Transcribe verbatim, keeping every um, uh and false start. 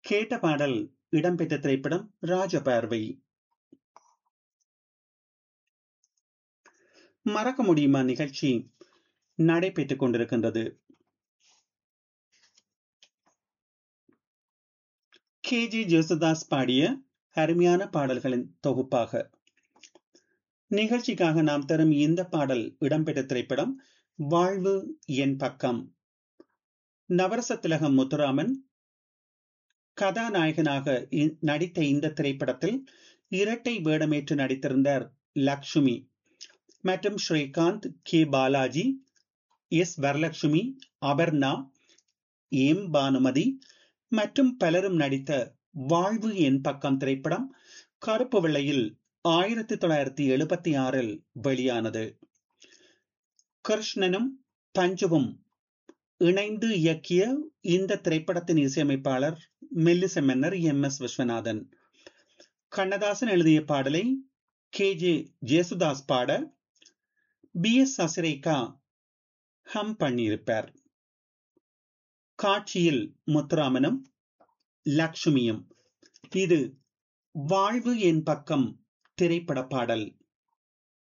கேட்ட பாடல் இடம்பெற்ற திரைப்படம் ராஜபார்வை. மறக்க முடியுமா நிகழ்ச்சி நடைபெற்றுக் கொண்டிருக்கின்றது. கே ஜே ஜேசுதாஸ் பாடிய அருமையான பாடல்களின் தொகுப்பாக நிகழ்ச்சிக்காக நாம் தரும் இந்த பாடல் இடம்பெற்ற திரைப்படம் வாழ்வு என் பக்கம். நவரச திலகம் முத்துராமன் கதாநாயகனாக நடித்த இந்த திரைப்படத்தில் இரட்டை வேடமேற்று நடித்திருந்தார் லக்ஷ்மி மற்றும் Srikanth, K Balaji, S Varalakshmi, Aparna, M Bhanumathi மற்றும் பலரும் நடித்த வாழ்வு என் பக்கம் திரைப்படம் கருப்பு வெள்ளையில் ஆயிரத்தி தொள்ளாயிரத்தி எழுபத்தி ஆறில் வெளியானது. கிருஷ்ணனும் பஞ்சுவும் இணைந்து இயக்கிய இந்த திரைப்படத்தின் இசையமைப்பாளர் மெல்லிச மன்னர் எம் எஸ் விஸ்வநாதன். கண்ணதாசன் எழுதிய பாடலை கே ஜே ஜேசுதாஸ் பாட பி எஸ் சசிரேகா ஹம் பண்ணியிருப்பார். காட்சியில் முத்துராமனும் லக்ஷ்மியும். இது வாழ்வு என் பக்கம் திரைப்பட பாடல்.